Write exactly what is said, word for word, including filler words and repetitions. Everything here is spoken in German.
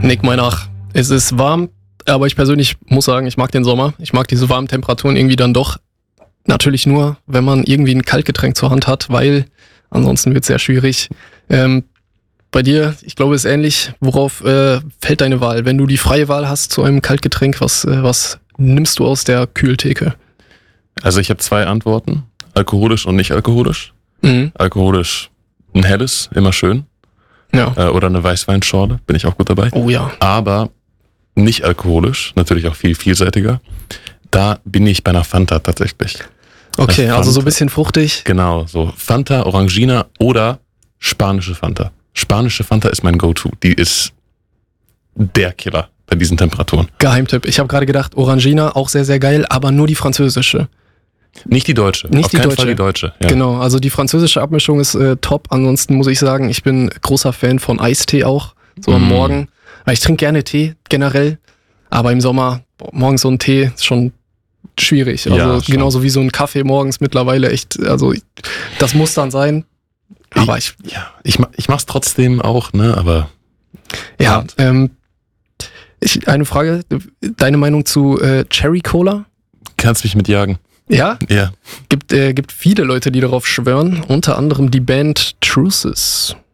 Nick mal nach. Es ist warm, aber ich persönlich muss sagen, ich mag den Sommer. Ich mag diese warmen Temperaturen irgendwie dann doch. Natürlich nur, wenn man irgendwie ein Kaltgetränk zur Hand hat, weil ansonsten wird es sehr schwierig. Ähm, bei dir, ich glaube, es ist ähnlich. Worauf äh, fällt deine Wahl? Wenn du die freie Wahl hast zu einem Kaltgetränk, was, äh, was nimmst du aus der Kühltheke? Also ich habe zwei Antworten. Alkoholisch und nicht alkoholisch. Mhm. Alkoholisch ein helles, immer schön. Ja. Äh, oder eine Weißweinschorle, bin ich auch gut dabei. Oh ja. Aber nicht alkoholisch, natürlich auch viel vielseitiger. Da bin ich bei einer Fanta tatsächlich. Okay, Fanta, also so ein bisschen fruchtig. Genau, so Fanta, Orangina oder spanische Fanta. Spanische Fanta ist mein Go-To. Die ist der Killer bei diesen Temperaturen. Geheimtipp. Ich habe gerade gedacht, Orangina auch sehr, sehr geil, aber nur die französische. Nicht die deutsche. Nicht Auf die keinen deutsche. Fall die deutsche. Ja. Genau, also die französische Abmischung ist äh, top. Ansonsten muss ich sagen, ich bin großer Fan von Eistee auch. So am Mm. Morgen. Weil ich trinke gerne Tee generell. Aber im Sommer, boah, morgens so ein Tee ist schon schwierig. Also Ja, schon. genauso wie so ein Kaffee morgens mittlerweile echt. Also das muss dann sein. Aber ich. ich ja, ich, ma- ich mach's trotzdem auch, ne, aber. Ja, ähm, ich, eine Frage. Deine Meinung zu äh, Cherry Cola? Kannst mich mitjagen. Ja? Ja. Gibt, äh, gibt viele Leute, die darauf schwören. Unter anderem die Band Truces.